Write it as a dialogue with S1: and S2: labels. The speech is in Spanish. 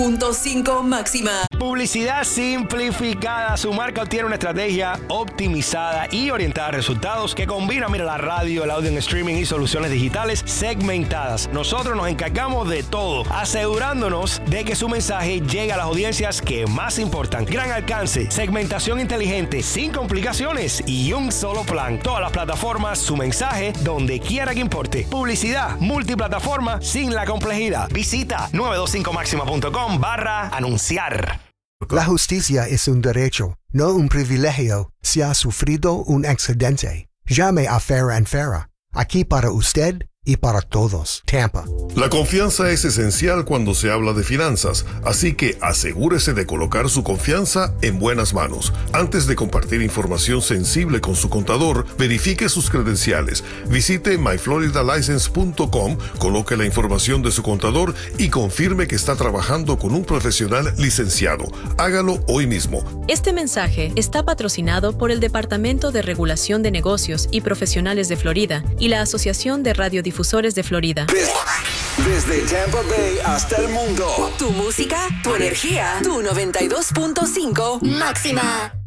S1: 92.5 máxima.
S2: Publicidad simplificada. Su marca obtiene una estrategia optimizada y orientada a resultados que combina, la radio, el audio en streaming y soluciones digitales segmentadas. Nosotros nos encargamos de todo, asegurándonos de que su mensaje llegue a las audiencias que más importan. Gran alcance, segmentación inteligente, sin complicaciones y un solo plan. Todas las plataformas, su mensaje donde quiera que importe. Publicidad multiplataforma sin la complejidad. Visita 925maxima.com/anunciar.
S3: La justicia es un derecho, no un privilegio. Si ha sufrido un accidente, llame a Farah & Farah. Aquí para usted y para todos. Tampa.
S4: La confianza es esencial cuando se habla de finanzas, así que asegúrese de colocar su confianza en buenas manos. Antes de compartir información sensible con su contador, verifique sus credenciales. Visite myfloridalicense.com, coloque la información de su contador y confirme que está trabajando con un profesional licenciado. Hágalo hoy mismo.
S5: Este mensaje está patrocinado por el Departamento de Regulación de Negocios y Profesionales de Florida y la Asociación de Radiodifusores de Florida.
S6: Desde Tampa Bay hasta el mundo.
S1: Tu música, tu energía, tu 92.5 máxima.